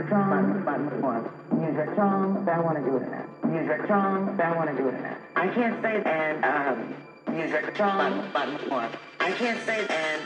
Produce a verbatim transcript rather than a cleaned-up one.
drums, button one. Use your drums, I want to do it in that. Use your drums, I want to do it in that. I can't say and um, use your drums, button one. I can't say and